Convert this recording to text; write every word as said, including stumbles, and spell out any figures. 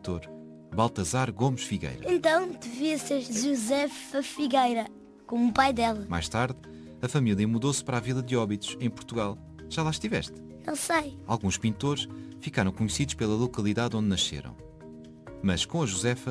pintor, Baltasar Gomes Figueira. Então devia ser Josefa Figueira, como o pai dela. Mais tarde, a família mudou-se para a vila de Óbidos, em Portugal. Já lá estiveste? Não sei. Alguns pintores ficaram conhecidos pela localidade onde nasceram. Mas com a Josefa